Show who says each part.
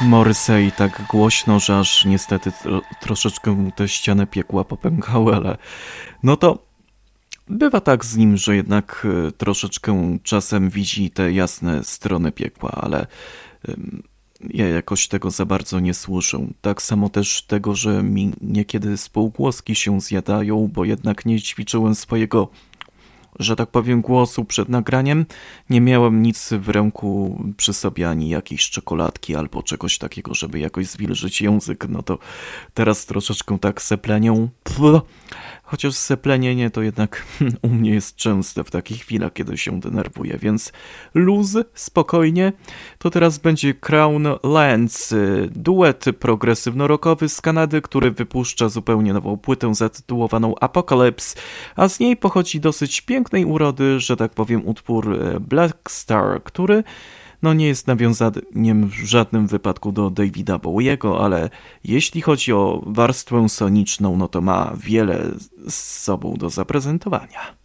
Speaker 1: Morrissey tak głośno, że aż niestety troszeczkę te ściany piekła popękały, ale no to bywa tak z nim, że jednak troszeczkę czasem widzi te jasne strony piekła, ale ja jakoś tego za bardzo nie słyszę. Tak samo też tego, że mi niekiedy spółgłoski się zjadają, bo jednak nie ćwiczyłem swojego, że tak powiem, głosu przed nagraniem. Nie miałem nic w ręku przy sobie, ani jakiejś czekoladki albo czegoś takiego, żeby jakoś zwilżyć język. No to teraz troszeczkę tak seplenią. Chociaż seplenienie to jednak u mnie jest częste w takich chwilach, kiedy się denerwuję, więc luz, spokojnie. To teraz będzie Crown Lands, duet progresywno-rockowy z Kanady, który wypuszcza zupełnie nową płytę zatytułowaną Apocalypse, a z niej pochodzi dosyć pięknej urody, że tak powiem, utwór Black Star, który nie jest nawiązaniem w żadnym wypadku do Davida Bowiego, ale jeśli chodzi o warstwę soniczną, no to ma wiele z sobą do zaprezentowania.